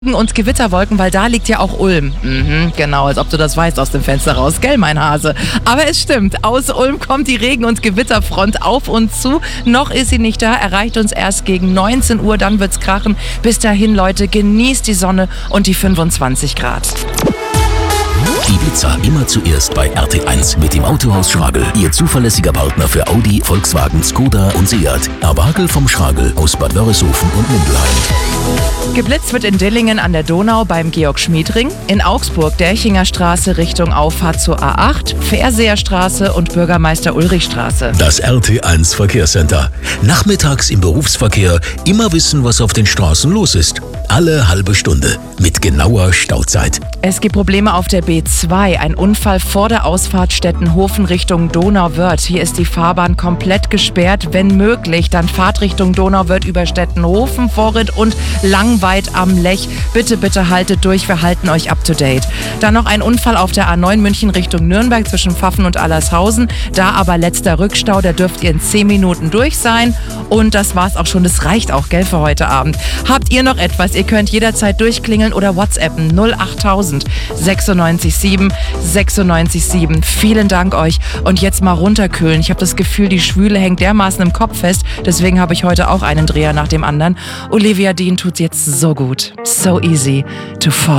Und Gewitterwolken, weil da liegt ja auch Ulm. Genau, als ob du das weißt aus dem Fenster raus, gell, mein Hase? Aber es stimmt, aus Ulm kommt die Regen- und Gewitterfront auf uns zu. Noch ist sie nicht da, erreicht uns erst gegen 19 Uhr, dann wird's krachen. Bis dahin, Leute, genießt die Sonne und die 25 Grad. Ibiza immer zuerst bei RT1 mit dem Autohaus Schragel. Ihr zuverlässiger Partner für Audi, Volkswagen, Skoda und Seat. Abagel vom Schragel aus Bad Wörishofen und Mindelheim. Geblitzt wird in Dillingen an der Donau beim Georg-Schmied-Ring, in Augsburg Derchinger Straße Richtung Auffahrt zur A8, Verseerstraße und Bürgermeister-Ulrich-Straße. Das RT1 Verkehrscenter. Nachmittags im Berufsverkehr immer wissen, was auf den Straßen los ist. Alle halbe Stunde mit genauer Stauzeit. Es gibt Probleme auf der B2. Ein Unfall vor der Ausfahrt Stettenhofen Richtung Donauwörth. Hier ist die Fahrbahn komplett gesperrt. Wenn möglich, dann fahrt Richtung Donauwörth über Stettenhofen, Vorried und Langweid am Lech. Bitte, bitte haltet durch, wir halten euch up to date. Dann noch ein Unfall auf der A9 München Richtung Nürnberg zwischen Pfaffen und Allershausen. Da aber letzter Rückstau, da dürft ihr in 10 Minuten durch sein. Und das war's auch schon, das reicht auch, gell, für heute Abend. Habt ihr noch etwas? Ihr könnt jederzeit durchklingeln oder WhatsAppen 08000 96 7 96 7. Vielen Dank euch. Und jetzt mal runterkühlen. Ich habe das Gefühl, die Schwüle hängt dermaßen im Kopf fest. Deswegen habe ich heute auch einen Dreher nach dem anderen. Olivia Dean tut's jetzt so gut. So easy to fall.